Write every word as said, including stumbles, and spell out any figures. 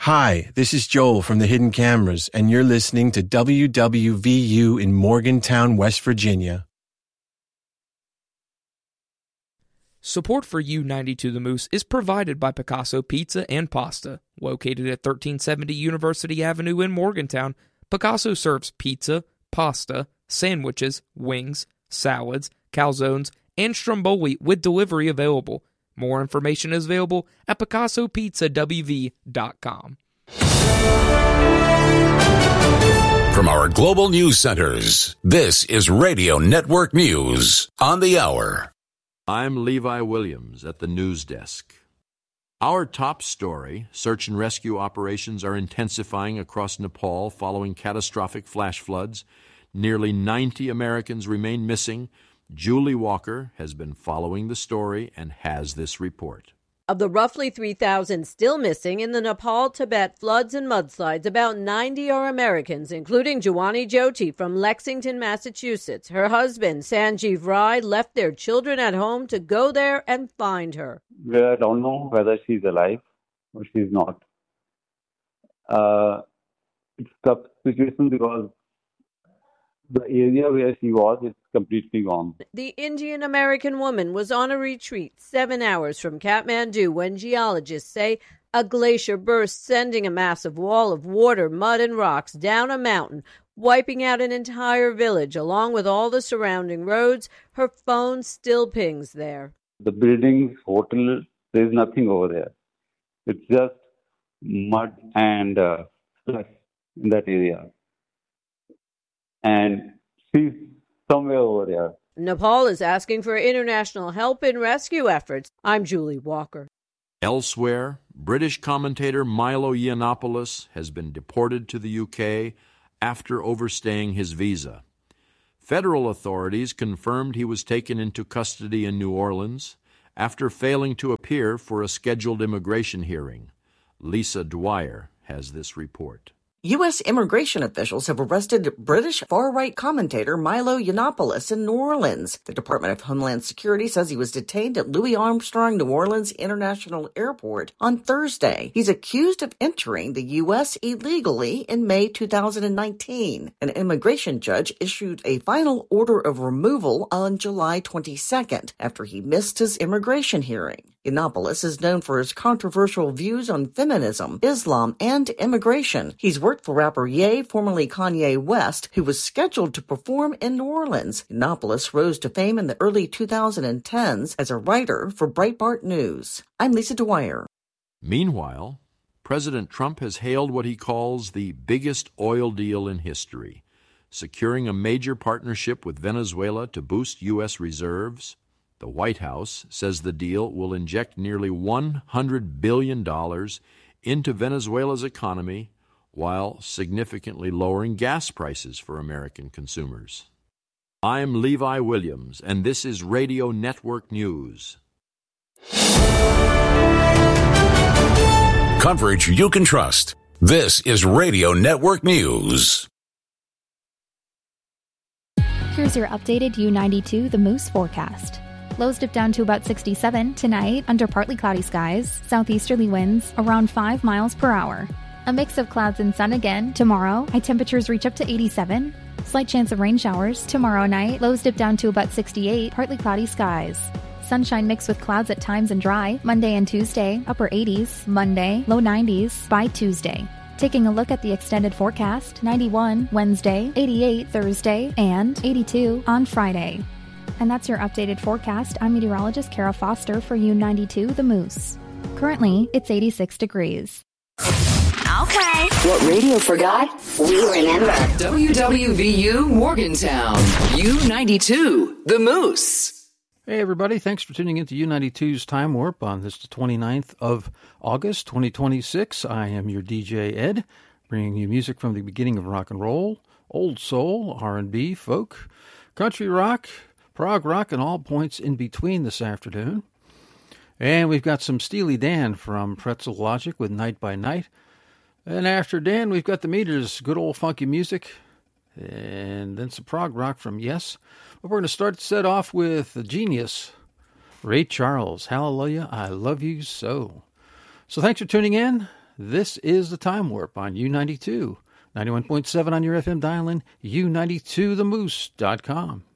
Hi, this is Joel from the Hidden Cameras, and you're listening to W W V U in Morgantown, West Virginia. Support for U ninety-two The Moose is provided by Picasso Pizza and Pasta. Located at thirteen seventy University Avenue in Morgantown, Picasso serves pizza, pasta, sandwiches, wings, salads, calzones, and stromboli with delivery available. More information is available at picasso pizza w v dot com. From our global news centers, this is Radio Network News on the hour. I'm Levi Williams at the news desk. Our top story, search and rescue operations are intensifying across Nepal following catastrophic flash floods. Nearly ninety Americans remain missing. Julie Walker has been following the story and has this report. Of the roughly three thousand still missing in the Nepal-Tibet floods and mudslides, about ninety are Americans, including Jawani Jyoti from Lexington, Massachusetts. Her husband, Sanjeev Rai, left their children at home to go there and find her. I don't know whether she's alive or she's not. Uh, it's a tough situation because the area where she was is completely gone. The Indian-American woman was on a retreat seven hours from Kathmandu when geologists say a glacier burst, sending a massive wall of water, mud, and rocks down a mountain, wiping out an entire village along with all the surrounding roads. Her phone still pings there. The buildings, hotel, there's nothing over there. It's just mud and uh, slush in that area. And she's somewhere over there. Nepal is asking for international help in rescue efforts. I'm Julie Walker. Elsewhere, British commentator Milo Yiannopoulos has been deported to the U K after overstaying his visa. Federal authorities confirmed he was taken into custody in New Orleans after failing to appear for a scheduled immigration hearing. Lisa Dwyer has this report. U S immigration officials have arrested British far-right commentator Milo Yiannopoulos in New Orleans. The Department of Homeland Security says he was detained at Louis Armstrong New Orleans International Airport on Thursday. He's accused of entering the U S illegally in May two thousand nineteen. An immigration judge issued a final order of removal on July twenty-second after he missed his immigration hearing. Yiannopoulos is known for his controversial views on feminism, Islam, and immigration. He's worked for rapper Ye, formerly Kanye West, who was scheduled to perform in New Orleans. Yiannopoulos rose to fame in the early two thousand tens as a writer for Breitbart News. I'm Lisa Dwyer. Meanwhile, President Trump has hailed what he calls the biggest oil deal in history, securing a major partnership with Venezuela to boost U S reserves. The White House says the deal will inject nearly one hundred billion dollars into Venezuela's economy while significantly lowering gas prices for American consumers. I'm Levi Williams, and this is Radio Network News. Coverage you can trust. This is Radio Network News. Here's your updated U ninety-two The Moose forecast. Lows dip down to about sixty-seven tonight under partly cloudy skies, southeasterly winds around five miles per hour. A mix of clouds and sun again tomorrow. High temperatures reach up to eighty-seven. Slight chance of rain showers tomorrow night. Lows dip down to about sixty-eight, partly cloudy skies. Sunshine mixed with clouds at times and dry. Monday and Tuesday, upper eighties. Monday, low nineties by Tuesday. Taking a look at the extended forecast, ninety-one Wednesday, eighty-eight Thursday, and eighty-two on Friday. And that's your updated forecast. I'm meteorologist Kara Foster for U ninety-two The Moose. Currently, it's eighty-six degrees. Okay. What radio forgot, we remember. W W V U Morgantown. U ninety-two The Moose. Hey, everybody. Thanks for tuning in to U ninety-two's Time Warp on this the twenty-ninth of August, twenty twenty-six. I am your D J, Ed, bringing you music from the beginning of rock and roll, old soul, R and B, folk, country rock, prog rock, and all points in between this afternoon. And we've got some Steely Dan from Pretzel Logic with Night by Night. And after Dan, we've got the Meters, good old funky music. And then some prog rock from Yes. But we're going to start the set off with the genius, Ray Charles. Hallelujah, I love you so. So thanks for tuning in. This is the Time Warp on U ninety-two, ninety-one point seven on your F M dial-in, U ninety-two the moose dot com.